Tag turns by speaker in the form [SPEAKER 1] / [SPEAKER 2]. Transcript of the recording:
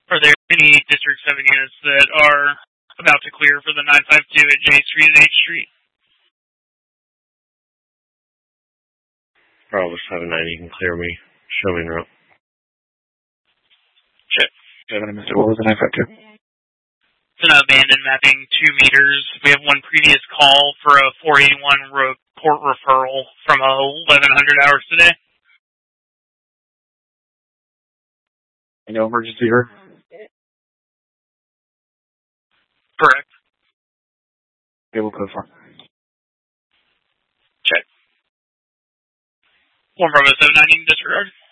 [SPEAKER 1] Are there any District 7 units that are about to clear for the 952 at J Street and H Street?
[SPEAKER 2] Bravo 79, you can clear me. Show me en route.
[SPEAKER 1] Check.
[SPEAKER 3] 7, Mr. What was the 952?
[SPEAKER 1] It's an abandoned mapping 2 meters. We have one previous call for a 481 court referral from 1100 hours today.
[SPEAKER 3] No emergency here?
[SPEAKER 1] Correct.
[SPEAKER 3] Okay, we'll put 4.
[SPEAKER 1] Check. 1 Bravo 79, you can disregard.